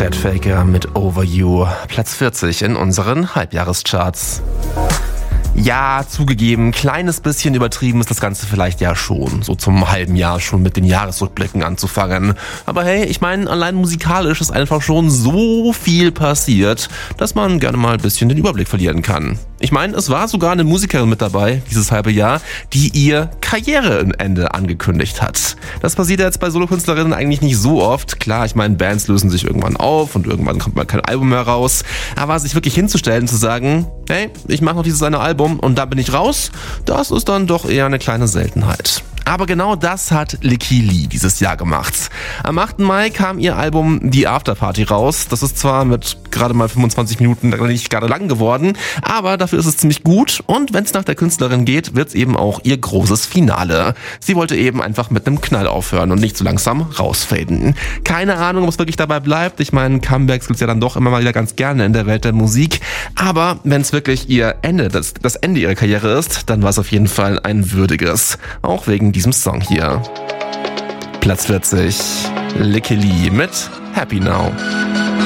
Chet Faker mit Over You, Platz 40 in unseren Halbjahrescharts. Ja, zugegeben, kleines bisschen übertrieben ist das Ganze vielleicht ja schon, so zum halben Jahr schon mit den Jahresrückblicken anzufangen. Aber hey, ich meine, allein musikalisch ist einfach schon so viel passiert, dass man gerne mal ein bisschen den Überblick verlieren kann. Ich meine, es war sogar eine Musikerin mit dabei, dieses halbe Jahr, die ihr Karriereende angekündigt hat. Das passiert jetzt bei Solokünstlerinnen eigentlich nicht so oft. Klar, ich meine, Bands lösen sich irgendwann auf und irgendwann kommt mal kein Album mehr raus. Aber sich wirklich hinzustellen, zu sagen, hey, ich mache noch dieses eine Album und dann bin ich raus, das ist dann doch eher eine kleine Seltenheit. Aber genau das hat Lykke Li dieses Jahr gemacht. Am 8. Mai kam ihr Album The Afterparty raus. Das ist zwar mit gerade mal 25 Minuten nicht gerade lang geworden, aber dafür ist es ziemlich gut. Und wenn es nach der Künstlerin geht, wird es eben auch ihr großes Finale. Sie wollte eben einfach mit einem Knall aufhören und nicht so langsam rausfaden. Keine Ahnung, ob es wirklich dabei bleibt. Ich meine, Comebacks gibt's ja dann doch immer mal wieder ganz gerne in der Welt der Musik. Aber wenn es wirklich ihr Ende, das Ende ihrer Karriere ist, dann war es auf jeden Fall ein würdiges. Auch wegen diesem Song hier. Platz 40, Lykke Li mit Happy Now.